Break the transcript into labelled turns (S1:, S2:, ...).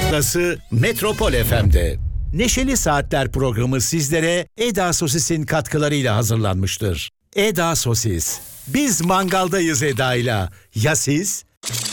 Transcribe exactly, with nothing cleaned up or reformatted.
S1: Burası Metropol F M'de. Neşeli Saatler programı sizlere Eda Sosis'in katkılarıyla hazırlanmıştır. Eda Sosis. Biz mangaldayız Eda'yla. Ya siz?